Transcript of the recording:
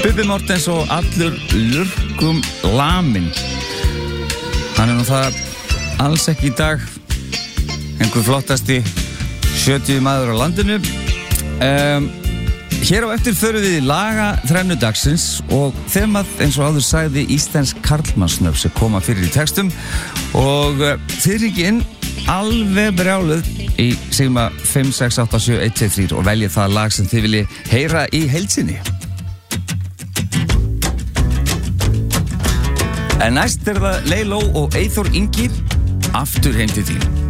Bubbi Mortens og allur lurkum lamin. Hann nú það alls ekki í dag einhver flottasti 70 maður á landinu. Hér á eftir förum við í laga þrennu dagsins og þemað eins og áður sagði íslensk karlmannsnöfn sem koma fyrir í textum og þið ringið inn alveg brjáluð í síma 5687123 og veljið það lag sem þið viljið heyra í heilsinni. En næst það Leiló og Eyþór Ingi aftur heim til þín.